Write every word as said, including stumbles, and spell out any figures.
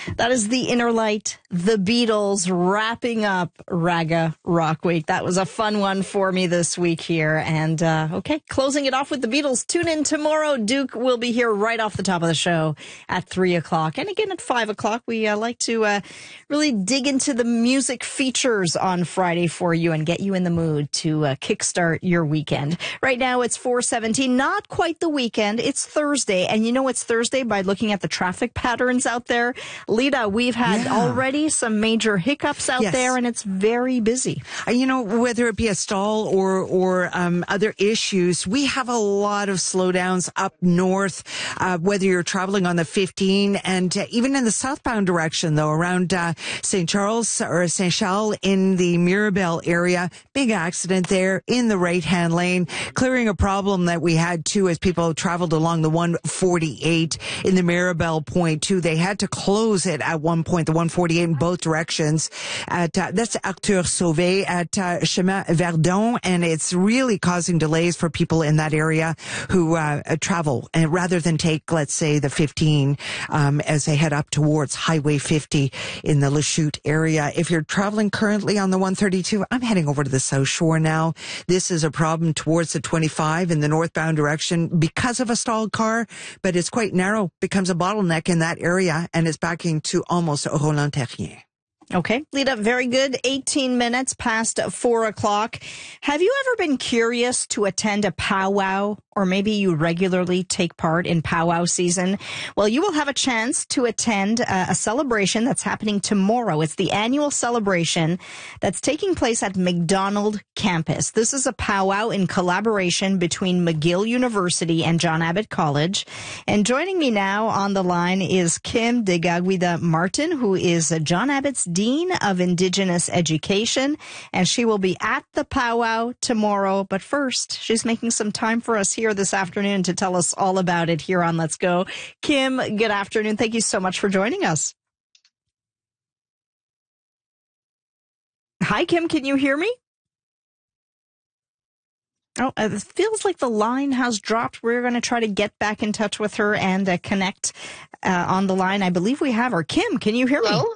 That is the Inner Light, the Beatles, wrapping up Raga Rock Week. That was a fun one for me this week here. And, uh, okay, closing it off with the Beatles. Tune in tomorrow. Duke will be here right off the top of the show at three o'clock. And again at five o'clock, we uh, like to uh, really dig into the music features on Friday for you and get you in the mood to uh, kickstart your weekend. Right now, it's four seventeen. Not quite the weekend. It's Thursday. And you know it's Thursday by looking at the traffic patterns out there. Lita, we've had Yeah. already some major hiccups out Yes. there, and it's very busy. Uh, You know, whether it be a stall or or um, other issues, we have a lot of slowdowns up north, uh, whether you're traveling on the fifteen and uh, even in the southbound direction, though, around uh, Saint Charles or Saint Charles in the Mirabel area. Big accident there in the right-hand lane, clearing a problem that we had, too, as people traveled along the one forty-eight in the Mirabel point, too. They had to close it at one point, the one forty-eight in both directions. At uh, That's Arthur Sauvé at uh, Chemin Verdon, and it's really causing delays for people in that area who uh, travel, and rather than take, let's say, the fifteen um, as they head up towards Highway fifty in the Lachute area. If you're traveling currently on the one thirty-two, I'm heading over to the South Shore now. This is a problem towards the twenty-five in the northbound direction because of a stalled car, but it's quite narrow, becomes a bottleneck in that area, and it's backing to almost Roland-Terrien. Okay, Lita, very good. eighteen minutes past four o'clock. Have you ever been curious to attend a powwow, or maybe you regularly take part in powwow season? Well, you will have a chance to attend a, a celebration that's happening tomorrow. It's the annual celebration that's taking place at McDonald campus. This is a powwow in collaboration between McGill University and John Abbott College. And joining me now on the line is Kim Degaguida Martin, who is John Abbott's Dean of Indigenous Education, and she will be at the powwow tomorrow. But first, she's making some time for us here this afternoon to tell us all about it here on Let's Go. Kim, good afternoon. Thank you so much for joining us. Hi, Kim. Can you hear me? Oh, it feels like the line has dropped. We're going to try to get back in touch with her and uh, connect uh, on the line. I believe we have her. Kim, can you hear me? Hello?